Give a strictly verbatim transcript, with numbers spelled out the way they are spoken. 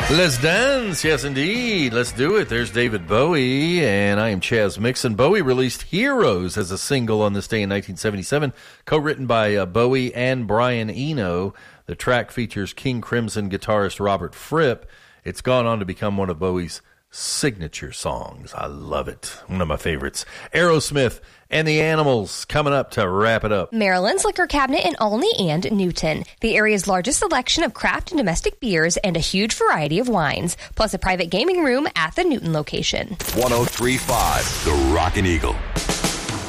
Let's dance. Yes, indeed. Let's do it. There's David Bowie, and I am Chaz Mixon. Bowie released Heroes as a single on this day in nineteen seventy-seven, co-written by uh, Bowie and Brian Eno. The track features King Crimson guitarist Robert Fripp. It's gone on to become one of Bowie's signature songs. I love it. One of my favorites. Aerosmith and the Animals coming up to wrap it up. Maryland's Liquor Cabinet in Olney and Newton. The area's largest selection of craft and domestic beers and a huge variety of wines, plus a private gaming room at the Newton location. one oh three point five The Rockin' Eagle.